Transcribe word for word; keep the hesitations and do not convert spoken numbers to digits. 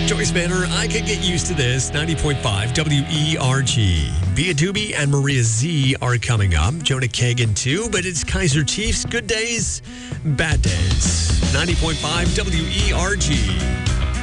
Joyce Manor, I could get used to this. ninety point five W E R G. Bia Doobie and Maria Z are coming up. Jonah Kagan too, but it's Kaiser Chiefs. Good days, bad days. ninety point five W E R G.